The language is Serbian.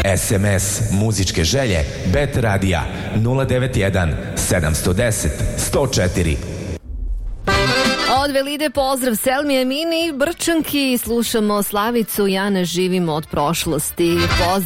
SMS muzičke želje Bet Radija 091 710 104. Od Velide pozdrav Selmi Emini Brčanki, slušamo Slavicu, ja ne živim od prošlosti. Pozdrav